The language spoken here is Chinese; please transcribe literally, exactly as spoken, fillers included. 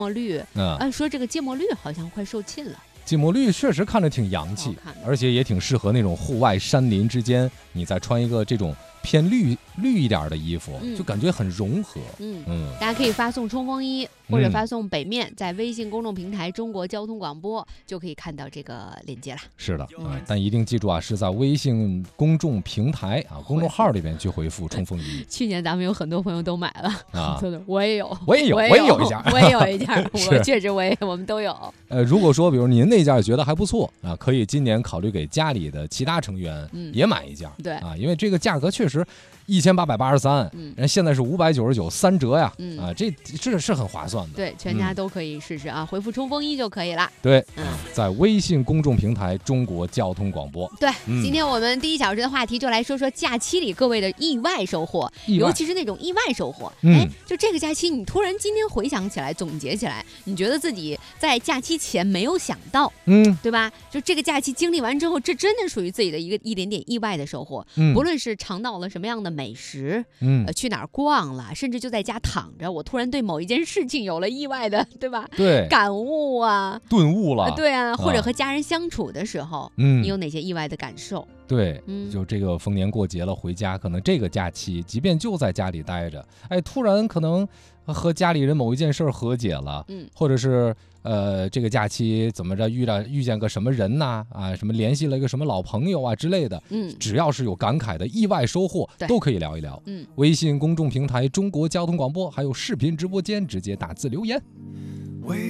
末绿， 嗯， 按说这个芥末绿好像快售罄了。 芥末绿确实看着挺洋气，而且也挺适合那种户外山林之间，你再穿一个这种偏绿绿一点的衣服， 嗯、 就感觉很融合。 嗯嗯， 大家可以发送冲锋衣或者发送北面，嗯、在微信公众平台中国交通广播就可以看到这个链接了。 是的，嗯、呃，但一定记住啊，是在微信公众平台啊公众号里边去回复冲锋衣。 去年咱们有很多朋友都买了啊，我也有， 我也有， 我也有一件， 我也有一件，我确实我也我们都有。 呃，如果说比如您那件觉得还不错啊，可以今年考虑给家里的其他成员也买一件， 嗯、对啊，因为这个价格确实一千八百八十三，嗯，人现在是五百九十九，三折呀，嗯、啊，这这是很划算的。 对，全家都可以试试啊，嗯、回复冲锋衣就可以了。 对，嗯，在微信公众平台中国交通广播。 对，嗯、今天我们第一小时的话题就来说说假期里各位的意外收获，尤其是那种意外收获。嗯、哎，就这个假期，你突然今天回想起来，总结起来，你觉得自己在假期前没有想到，嗯，对吧？就这个假期经历完之后，这真的属于自己的一个一点点意外的收获。嗯，不论是尝到了什么样的美食，嗯、呃，去哪儿逛了，甚至就在家躺着，我突然对某一件事情有了意外的，对吧？ 对， 感悟啊， 顿悟了。 呃、对啊，或者和家人相处的时候，嗯，你有哪些意外的感受？ 对，嗯、就这个逢年过节了，回家可能这个假期，即便就在家里待着，哎，突然可能和家里人某一件事和解了，嗯，或者是呃这个假期怎么着遇到遇见个什么人呐，啊，什么联系了一个什么老朋友啊之类的，嗯，只要是有感慨的意外收获，都可以聊一聊。嗯，微信公众平台中国交通广播，还有视频直播间直接打字留言。